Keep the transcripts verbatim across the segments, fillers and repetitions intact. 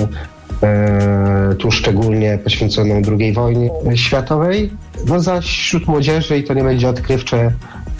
literacką, tu szczególnie poświęconą drugiej wojnie światowej. No zaś wśród młodzieży, i to nie będzie odkrywcze,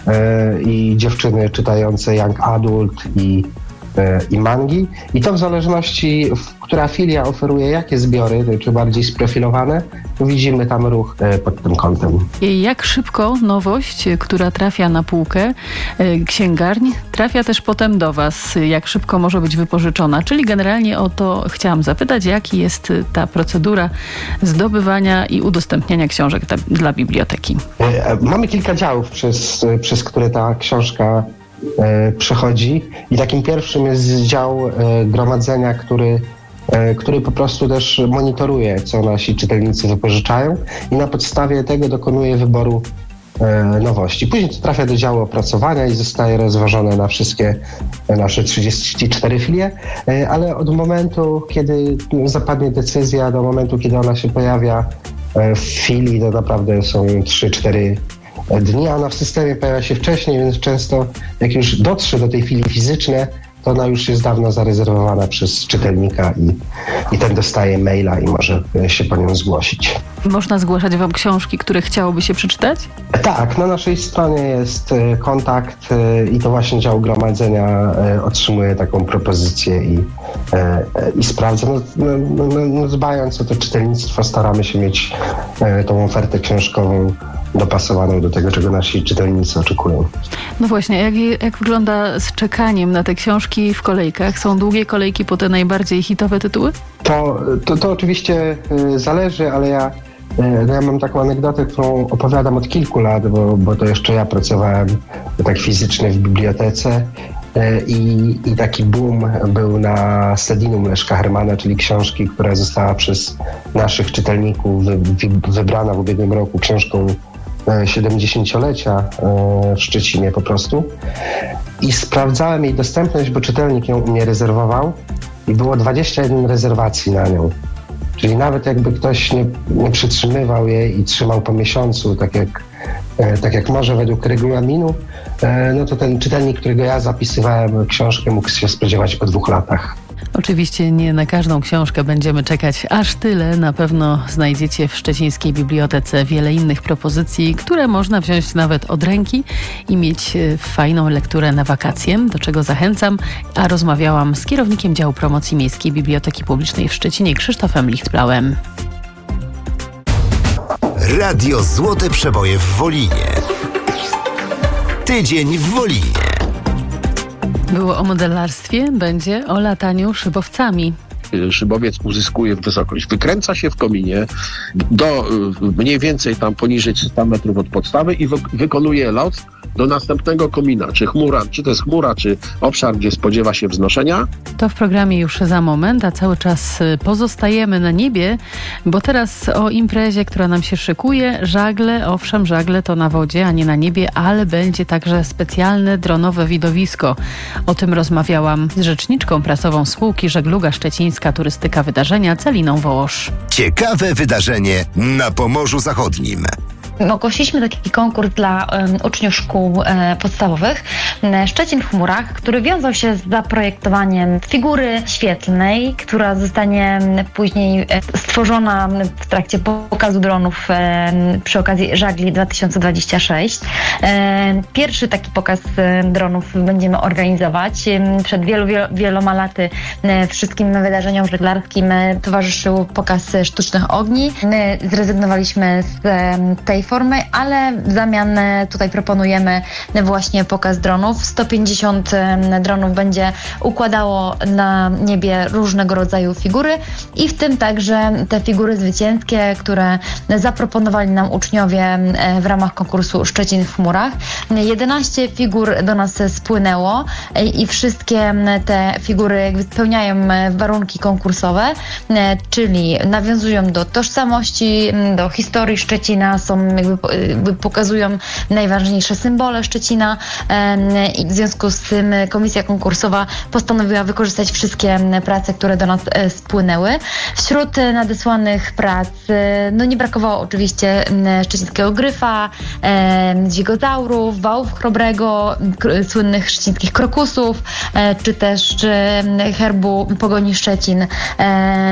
i dziewczyny czytające young adult i, i mangi. I to w zależności, która filia oferuje jakie zbiory, czy bardziej sprofilowane, to widzimy tam ruch pod tym kątem. Jak szybko nowość, która trafia na półkę księgarni, trafia też potem do Was? Jak szybko może być wypożyczona? Czyli generalnie o to chciałam zapytać, jaki jest ta procedura zdobywania i udostępniania książek ta, dla biblioteki? Mamy kilka działów, przez, przez które ta książka e, przechodzi. I takim pierwszym jest dział e, gromadzenia, który który po prostu też monitoruje, co nasi czytelnicy wypożyczają i na podstawie tego dokonuje wyboru e, nowości. Później to trafia do działu opracowania i zostaje rozważone na wszystkie nasze trzydzieści cztery filie, e, ale od momentu, kiedy zapadnie decyzja, do momentu, kiedy ona się pojawia e, w filii, to naprawdę są trzy cztery dni, a ona w systemie pojawia się wcześniej, więc często jak już dotrze do tej filii fizycznej, to ona już jest dawno zarezerwowana przez czytelnika i, i ten dostaje maila i może się po nią zgłosić. Można zgłaszać Wam książki, które chciałoby się przeczytać? Tak, na naszej stronie jest kontakt i to właśnie dział gromadzenia otrzymuje taką propozycję i, i sprawdza. No, no, no, no, dbając o to czytelnictwo, staramy się mieć tą ofertę książkową dopasowaną do tego, czego nasi czytelnicy oczekują. No właśnie, jak, jak wygląda z czekaniem na te książki w kolejkach? Są długie kolejki po te najbardziej hitowe tytuły? To, to, to oczywiście y, zależy, ale ja, y, ja mam taką anegdotę, którą opowiadam od kilku lat, bo, bo to jeszcze ja pracowałem tak fizycznie w bibliotece y, i, i taki boom był na Stedinum Leszka Hermana, czyli książki, która została przez naszych czytelników wy, wy, wybrana w ubiegłym roku książką siedemdziesięciolecia w Szczecinie po prostu i sprawdzałem jej dostępność, bo czytelnik ją u mnie rezerwował i było dwadzieścia jeden rezerwacji na nią. Czyli nawet jakby ktoś nie, nie przytrzymywał jej i trzymał po miesiącu, tak jak, tak jak może według regulaminu, no to ten czytelnik, którego ja zapisywałem książkę, mógł się spodziewać po dwóch latach. Oczywiście nie na każdą książkę będziemy czekać aż tyle. Na pewno znajdziecie w szczecińskiej bibliotece wiele innych propozycji, które można wziąć nawet od ręki i mieć fajną lekturę na wakacje, do czego zachęcam. A rozmawiałam z kierownikiem działu promocji Miejskiej Biblioteki Publicznej w Szczecinie, Krzysztofem Lichtblauem. Radio Złote Przeboje w Wolinie. Tydzień w Wolinie. Było o modelarstwie, będzie o lataniu szybowcami. Szybowiec uzyskuje wysokość, wykręca się w kominie do mniej więcej tam poniżej trzysta metrów od podstawy i wy- wykonuje lot do następnego komina, czy chmura, czy to jest chmura, czy obszar, gdzie spodziewa się wznoszenia. To w programie już za moment, a cały czas pozostajemy na niebie, bo teraz o imprezie, która nam się szykuje. Żagle, owszem, żagle to na wodzie, a nie na niebie, ale będzie także specjalne dronowe widowisko. O tym rozmawiałam z rzeczniczką prasową spółki Żegluga Szczecińska Turystyka Wydarzenia, Celiną Wołosz. Ciekawe wydarzenie na Pomorzu Zachodnim. Ogłosiliśmy taki konkurs dla um, uczniów szkół um, podstawowych Szczecin w chmurach, który wiązał się z zaprojektowaniem figury świetlnej, która zostanie później stworzona w trakcie pokazu dronów um, przy okazji Żagli dwa tysiące dwadzieścia sześć. Um, pierwszy taki pokaz um, dronów będziemy organizować. Um, przed wielu, wielu, wieloma laty um, wszystkim wydarzeniom żeglarskim um, towarzyszył pokaz sztucznych ogni. My zrezygnowaliśmy z um, tej formy, ale w zamian tutaj proponujemy właśnie pokaz dronów. sto pięćdziesiąt dronów będzie układało na niebie różnego rodzaju figury i w tym także te figury zwycięskie, które zaproponowali nam uczniowie w ramach konkursu Szczecin w chmurach. jedenaście figur do nas spłynęło i wszystkie te figury spełniają warunki konkursowe, czyli nawiązują do tożsamości, do historii Szczecina, są jakby pokazują najważniejsze symbole Szczecina i w związku z tym komisja konkursowa postanowiła wykorzystać wszystkie prace, które do nas spłynęły. Wśród nadesłanych prac no nie brakowało oczywiście szczecińskiego gryfa, dźwigozaurów, wałów chrobrego, słynnych szczecińskich krokusów, czy też herbu Pogoni Szczecin.